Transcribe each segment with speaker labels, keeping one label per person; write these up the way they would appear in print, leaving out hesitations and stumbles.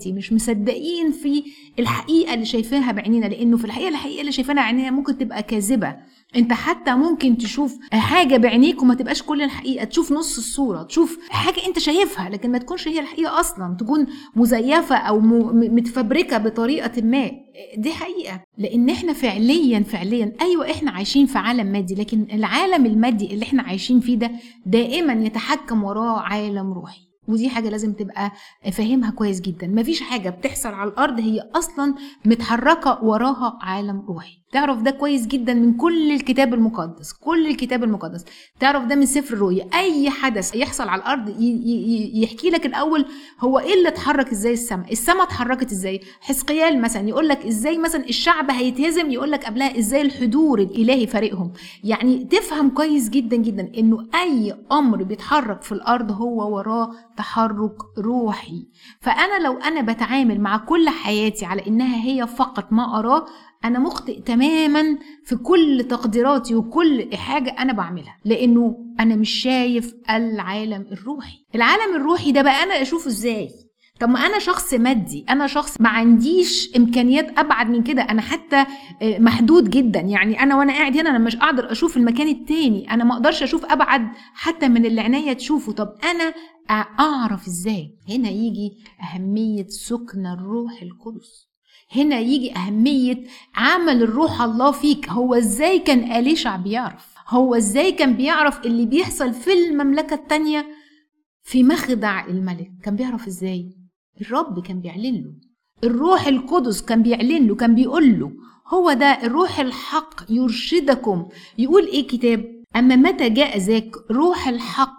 Speaker 1: حياتي، مش مصدقين في الحقيقة اللي شايفاها بعينينا، لأنه في الحقيقة اللي شايفاها بعينينا ممكن تبقى كاذبة. انت حتى ممكن تشوف حاجة بعينيك وما تبقاش كل الحقيقة، تشوف نص الصورة، تشوف حاجة انت شايفها لكن ما تكونش هي الحقيقة اصلا، تكون مزيفة او متفبركة بطريقة ما. دي حقيقة، لان احنا فعليا ايوه احنا عايشين في عالم مادي، لكن العالم المادي اللي احنا عايشين فيه ده دائما يتحكم وراه عالم روحي. ودي حاجة لازم تبقى فاهمها كويس جدا. مفيش حاجة بتحصل على الأرض هي أصلا متحركة وراها عالم روحي. تعرف ده كويس جدا من كل الكتاب المقدس، كل الكتاب المقدس تعرف ده من سفر الرؤيا. أي حدث يحصل على الأرض يحكي لك الأول هو إيه اللي اتحرك إزاي. السماء اتحركت إزاي. حزقيال مثلا يقول لك إزاي مثلا الشعب هيتهزم، يقول لك قبلها إزاي الحضور الإلهي فارقهم. يعني تفهم كويس جدا جدا إنه أي أمر بيتحرك في الأرض هو وراه تحرك روحي. فأنا لو أنا بتعامل مع كل حياتي على إنها هي فقط ما أراه، أنا مخطئ تماما في كل تقديراتي وكل حاجة أنا بعملها، لأنه أنا مش شايف العالم الروحي. العالم الروحي ده بقى أنا أشوفه إزاي؟ طب ما أنا شخص مادي، أنا شخص ما عنديش إمكانيات أبعد من كده، أنا حتى محدود جدا. يعني أنا وأنا قاعد هنا أنا مش قادر أشوف المكان التاني، أنا ما أقدرش أشوف أبعد حتى من اللي عينيا تشوفه. طب أنا أعرف إزاي؟ هنا يجي أهمية سكن الروح القدس، هنا يجي أهمية عمل الروح الله فيك. هو إزاي كان إليشع بيعرف؟ هو إزاي كان بيعرف اللي بيحصل في المملكة التانية في مخدع الملك؟ كان بيعرف إزاي؟ الرب كان بيعلن له، الروح القدس كان بيعلن له، كان بيقول له. هو ده الروح الحق يرشدكم. يقول إيه كتاب؟ أما متى جاء ذاك روح الحق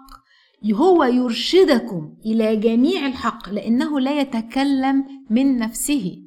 Speaker 1: هو يرشدكم إلى جميع الحق، لأنه لا يتكلم من نفسه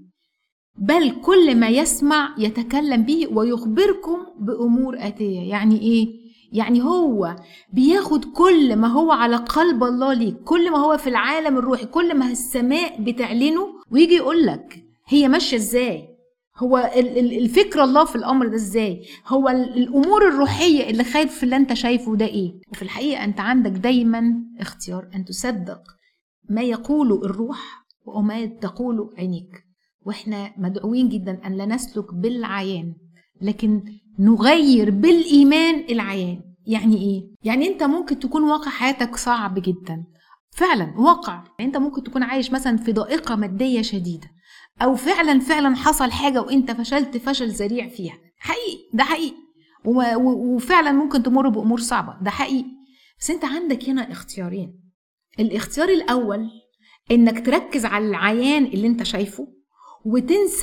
Speaker 1: بل كل ما يسمع يتكلم به ويخبركم بأمور آتية. يعني إيه؟ يعني هو بياخد كل ما هو على قلب الله ليك، كل ما هو في العالم الروحي، كل ما السماء بتعلنه، ويجي يقول لك هي ماشية إزاي، هو الفكرة الله في الأمر ده إزاي، هو الأمور الروحية اللي خايف في اللي أنت شايفه ده إيه. وفي الحقيقة أنت عندك دايما اختيار أن تصدق ما يقوله الروح وما تقوله عينيك. واحنا مدعوين جدا ان لا نسلك بالعيان لكن نغير بالايمان العيان. يعني ايه؟ يعني انت ممكن تكون واقع حياتك صعب جدا فعلا، واقع يعني انت ممكن تكون عايش مثلا في ضائقة مادية شديدة، او فعلا حصل حاجة وانت فشلت فشل ذريع فيها، حقيقي ده حقيقي، وفعلا ممكن تمر بامور صعبة، ده حقيقي. بس انت عندك هنا اختيارين. الاختيار الاول انك تركز على العيان اللي انت شايفه وتنسى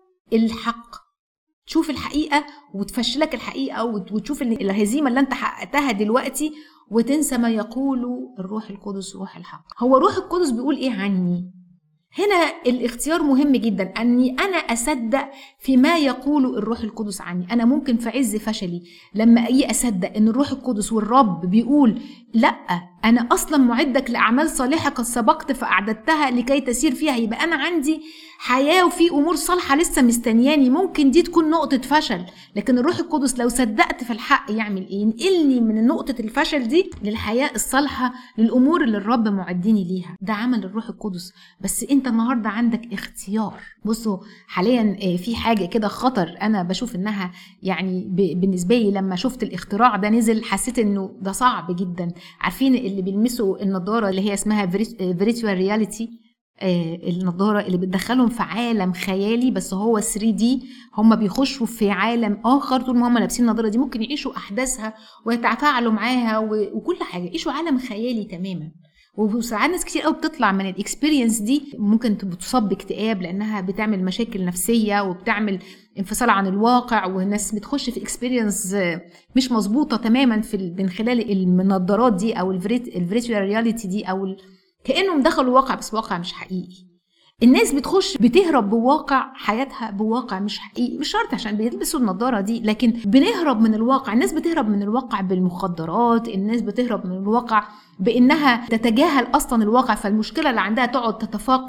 Speaker 1: الحق، تشوف الحقيقة وتفشلك الحقيقة وتشوف الهزيمة اللي انت حققتها دلوقتي، وتنسى ما يقوله الروح القدس روح الحق. هو روح القدس بيقول ايه عني؟ هنا الاختيار مهم جدا، اني انا اصدق فيما يقوله الروح القدس عني. انا ممكن في عز فشلي لما اجي اصدق ان الروح القدس والرب بيقول لا انا اصلا معدك لاعمال صالحه قد سبقت فاعددتها لكي تسير فيها، يبقى انا عندي حياه وفي امور صالحه لسه مستنياني. ممكن دي تكون نقطه فشل، لكن الروح القدس لو صدقت في الحق يعمل ايه؟ ينقلني من نقطه الفشل دي للحياه الصالحه، للامور اللي الرب معدني ليها. ده عمل الروح القدس. بس انت النهارده عندك اختيار. بصوا حاليا في حاجه كده خطر، انا بشوف انها يعني بالنسبه لي لما شفت الاختراع ده نزل حسيت انه ده صعب جدا. عارفين اللي بيلمسوا النضاره اللي هي اسمها فيرتشوال رياليتي، النضاره اللي بتدخلهم في عالم خيالي بس هو 3D، هم بيخشوا في عالم اخر طول ما هم لابسين النضاره دي، ممكن يعيشوا احداثها ويتفاعلوا معاها وكل حاجه، يعيشوا عالم خيالي تماما. وساعات ناس كتير قوي بتطلع من الاكسبيرينس دي ممكن تصاب باكتئاب، لانها بتعمل مشاكل نفسيه وبتعمل انفصال عن الواقع، والناس بتخش في اكسبيرينس مش مظبوطه تماما من خلال النظارات دي او الفيرتشوال رياليتي دي، او كانهم دخلوا واقع بس واقع مش حقيقي. الناس بتخش بتهرب بواقع حياتها بواقع مش حقيقي، مش شرط عشان بيلبسوا النضاره دي، لكن بنهرب من الواقع. الناس بتهرب من الواقع بالمخدرات، الناس بتهرب من الواقع بانها تتجاهل اصلا الواقع، فالمشكله اللي عندها تقعد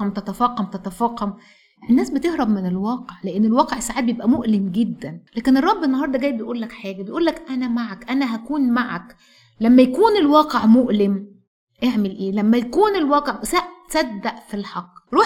Speaker 1: تتفاقم. الناس بتهرب من الواقع لان الواقع ساعات بيبقى مؤلم جدا. لكن الرب النهارده جاي بيقول لك حاجه، بيقول لك انا معك، انا هكون معك. لما يكون الواقع مؤلم اعمل ايه؟ لما يكون الواقع صدق في الحق.